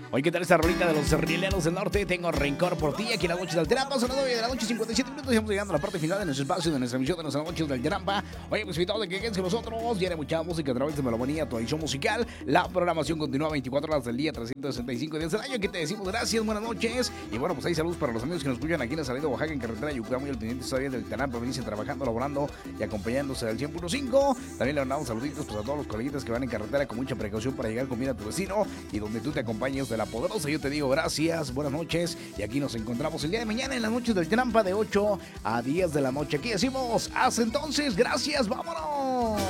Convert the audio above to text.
Oye, ¿qué tal esta rolita de los Rieleros del Norte? Tengo rencor por ti aquí en las noches del Trampa. Son las 9 de la noche, 57 minutos. Estamos llegando a la parte final de nuestro espacio, de nuestra emisión de las noches del Trampa. Oye, pues invitado de que queden con nosotros. Viene mucha música a través de Melomanía, tu edición musical. La programación continúa 24 horas del día, 365 días del año. Que te decimos gracias, buenas noches. Y bueno, pues hay saludos para los amigos que nos escuchan aquí en la salida de Oaxaca, en carretera Yucatán, muy al pendiente todavía del Trampa. Venirse trabajando, laborando y acompañándose del 100.5. También le mandamos saluditos pues, a todos los coleguitas que van en carretera con mucha precaución para llegar con bien a tu vecino y donde tú te acompañes de la poderosa. Yo te digo gracias, buenas noches y aquí nos encontramos el día de mañana en las noches del Trampa de 8 a 10 de la noche. Aquí decimos hasta entonces, gracias, vámonos.